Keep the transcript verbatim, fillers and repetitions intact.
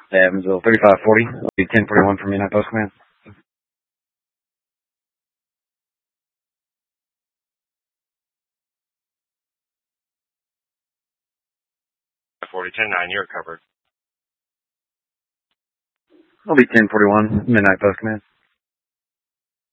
Evansville, thirty-five forty. It'll be ten forty-one for Midnight Post Command. forty, ten nine, you're covered. It'll be ten forty-one, Midnight Post Command.